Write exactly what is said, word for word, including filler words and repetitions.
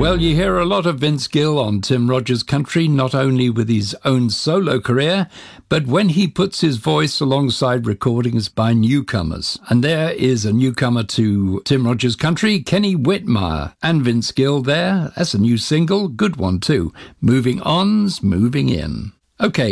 Well, you hear a lot of Vince Gill on Tim Rogers Country, not only with his own solo career, but when he puts his voice alongside recordings by newcomers. And there is a newcomer to Tim Rogers Country, Kenny Whitmire, and Vince Gill there. That's a new single, good one too. Moving On's Moving In. Okay.